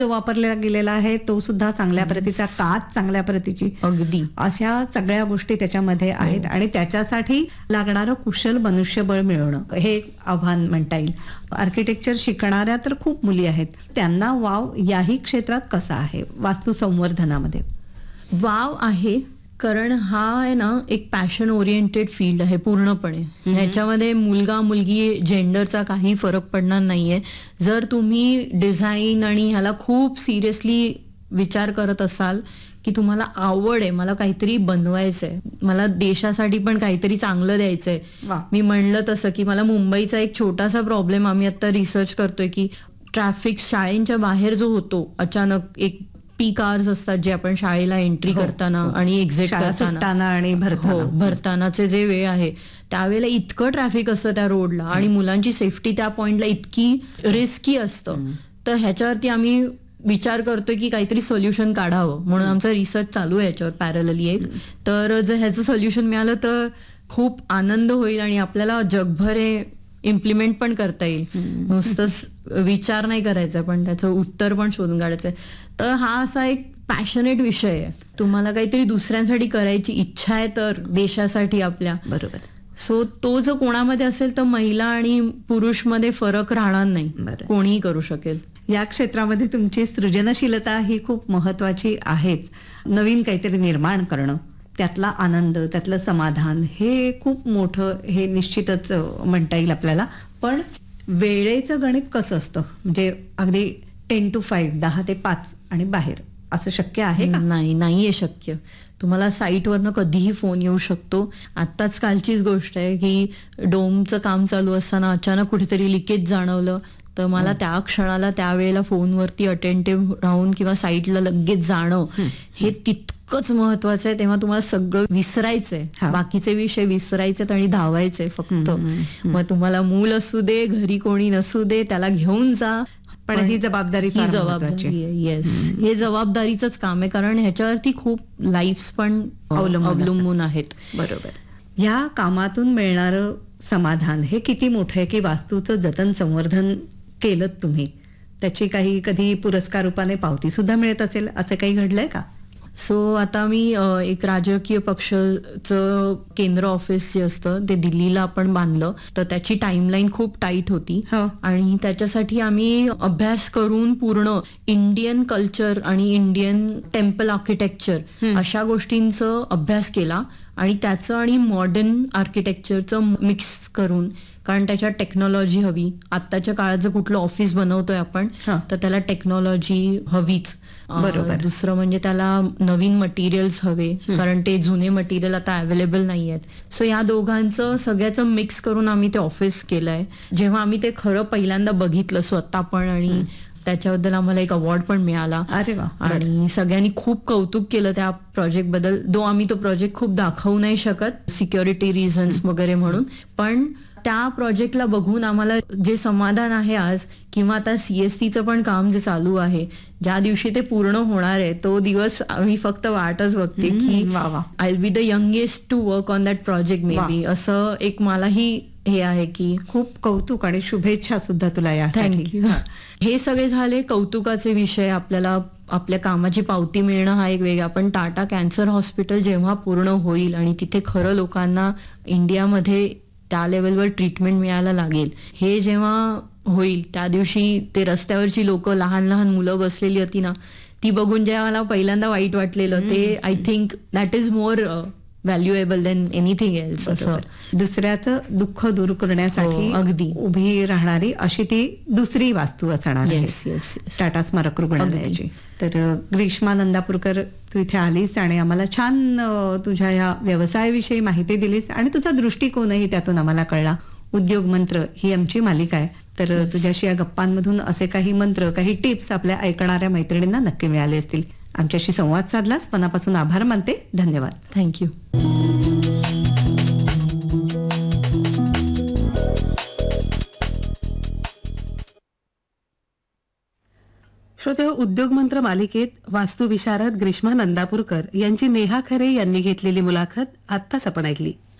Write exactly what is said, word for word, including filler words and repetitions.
जो वापरला गेलेला आहे तो सुद्धा चांगल्या प्रतीचा, काच चांगल्या प्रतीची, अगदी अशा सगळ्या गोष्टी त्याच्यामध्ये आहेत. आणि त्याच्यासाठी लागणारं कुशल मनुष्यबळ मिळवणं हे एक आव्हान म्हणता येईल. आर्किटेक्चर शिकणाऱ्या तर खूप मुली आहेत, त्यांना वाव याही क्षेत्रात कसा आहे वास्तू संवर्धनामध्ये? वाव आहे, कारण हा आहे ना एक पॅशन ओरिएंटेड फील्ड आहे पूर्णपणे. ह्याच्यामध्ये मुलगा मुलगी जेंडरचा काही फरक पडणार नाहीये. जर तुम्ही डिझाईन आणि ह्याला खूप सिरियसली विचार करत असाल की तुम्हाला आवड आहे, मला काहीतरी बनवायचंय, मला देशासाठी पण काहीतरी चांगलं द्यायचंय. मी म्हणलं तसं की मला मुंबईचा एक छोटासा प्रॉब्लेम आम्ही आता रिसर्च करतोय की ट्रॅफिक शाळेंच्या बाहेर जो होतो अचानक, एक पी कार्स असतात जे आपण शाळेला एंट्री करताना आणि एक्झिट करताना आणि हो भरतानाचे जे वेळ आहे त्यावेळेला इतकं ट्रॅफिक असतं त्या रोडला आणि मुलांची सेफ्टी त्या पॉइंटला इतकी रिस्की असतं. तर ह्याच्यावरती आम्ही विचार करतोय की काहीतरी सोल्युशन काढावं, म्हणून आमचा रिसर्च चालू आहे याच्यावर पॅरलली एक. तर जर ह्याचं सोल्युशन मिळालं तर खूप आनंद होईल आणि आपल्याला जगभर हे इम्प्लिमेंट पण करता येईल. नुसतंच विचार नाही करायचा, पण त्याचं उत्तर पण शोधून काढायचंय. तर हा असा एक पॅशनेट विषय आहे. तुम्हाला काहीतरी दुसऱ्यांसाठी करायची इच्छा आहे तर देशासाठी आपल्या, बरोबर. सो तो जर कोणामध्ये असेल तर महिला आणि पुरुष मध्ये फरक राहणार नाही, कोणीही करू शकेल. या क्षेत्रामध्ये तुमची सृजनशीलता ही खूप महत्वाची आहेच. नवीन काहीतरी निर्माण करणं, त्यातला आनंद, त्यातलं समाधान हे खूप मोठं, हे निश्चितच म्हणता येईल आपल्याला. पण वेळेचं गणित कसं असतं, म्हणजे अगदी टेन टू फाईव्ह, दहा ते पाच आणि बाहेर, असं शक्य आहे का? नाही, नाहीये शक्य. तुम्हाला साईटवरनं कधीही फोन येऊ शकतो. आत्ताच कालचीच गोष्ट आहे की डोमचं काम चालू असताना अचानक कुठेतरी लिकेज जाणवलं, तर मला त्या क्षणाला त्यावेळेला फोनवरती अटेंटिव्ह राहून किंवा साईटला लगेच जाणं हे तितकंच महत्वाचं आहे. तेव्हा तुम्हाला सगळं विसरायचंय, बाकीचे विषय विसरायचे आणि धावायचंय फक्त. मग तुम्हाला मूल असू दे, घरी कोणी नसू दे, त्याला घेऊन जा, पण ही जबाबदारी ही जबाबदारी आहे. येस, हे जबाबदारीचंच काम आहे, कारण ह्याच्यावरती खूप लाईफ्स पण अवलंबून आहेत. बरोबर. या कामातून मिळणारं समाधान हे किती मोठं आहे की वास्तूचं जतन संवर्धन केलं तुम्ही, त्याची काही कधी पुरस्कार रूपाने पावती सुद्धा मिळत असेल, असं काही घडलंय का? सो आता मी एक राजकीय पक्षाचं केंद्र ऑफिस जे असतं ते दिल्लीला आपण बांधलं, तर त्याची टाइमलाईन खूप टाईट होती आणि त्याच्यासाठी आम्ही अभ्यास करून पूर्ण इंडियन कल्चर आणि इंडियन टेम्पल आर्किटेक्चर अशा गोष्टींचा अभ्यास केला आणि त्याचं आणि मॉडर्न आर्किटेक्चरचं मिक्स करून, कारण त्याच्यात टेक्नॉलॉजी हवी. आत्ताच्या काळात जर कुठलं ऑफिस बनवतोय आपण तर त्याला टेक्नॉलॉजी हवीच. बरोबर. दुसरं म्हणजे त्याला नवीन मटेरियल्स हवे, कारण ते जुने मटेरियल आता अवेलेबल नाही आहेत. सो या दोघांचं सगळ्याचं मिक्स करून आम्ही ते ऑफिस केलंय. जेव्हा आम्ही ते खरं पहिल्यांदा बघितलं स्वतः पण, आणि त्याच्याबद्दल आम्हाला एक अवॉर्ड पण मिळाला. अरे वा. आणि सगळ्यांनी खूप कौतुक केलं त्या प्रोजेक्ट बद्दल. दो आम्ही तो प्रोजेक्ट खूप दाखवू नाही शकत सिक्युरिटी रिझन्स वगैरे म्हणून, पण त्या प्रोजेक्टला बघून आम्हाला जे समाधान आहे आज, किंवा आता सीएसटीचं पण काम जे चालू आहे, ज्या दिवशी ते पूर्ण होणार आहे तो दिवस आम्ही फक्त वाटच बघते की I will be the youngest to work on that project may be, असं एक मलाही हे आहे की खूप कौतुक आणि शुभेच्छा सुद्धा तुला या. थँक्यू. हे सगळे झाले कौतुकाचे विषय. आपल्याला आपल्या कामाची पावती मिळणं हा एक वेगळा, पण टाटा कॅन्सर हॉस्पिटल जेव्हा पूर्ण होईल आणि तिथे खरं लोकांना इंडियामध्ये त्या लेवलवर ट्रीटमेंट मिळायला लागेल, हे जेव्हा होईल त्या दिवशी ते रस्त्यावरची लोक, लहान लहान मुलं बसलेली होती ना, ती बघून जेव्हा मला पहिल्यांदा वाईट वाटलेलं, ते I think that is more valuable then anything else. असं दुसऱ्याचं दुःख दूर करण्यासाठी अगदी उभी राहणारी अशी ती दुसरी वास्तू असणार आहे. येस येस टाटा स्मारक रुग्णालयाची. तर ग्रीष्मा नंदापूरकर, तू इथे आलीस आणि आम्हाला छान तुझ्या या व्यवसायाविषयी माहिती दिलीस आणि तुझा दृष्टिकोनही त्यातून आम्हाला कळला. उद्योग मंत्र ही आमची मालिका आहे, तर तुझ्याशी या गप्पांमधून असे काही मंत्र, काही टिप्स आपल्या ऐकणाऱ्या मैत्रिणींना नक्की मिळाले असतील. आमच्याशी संवाद साधलास, मनापासून आभार मानते. धन्यवाद. थँक्यू. श्रोते, उद्योग मंत्र मालिकेत वास्तुविशारद ग्रीष्मा नंदापूरकर यांची नेहा खरे यांनी घेतलेली मुलाखत आत्ताच आपण ऐकली.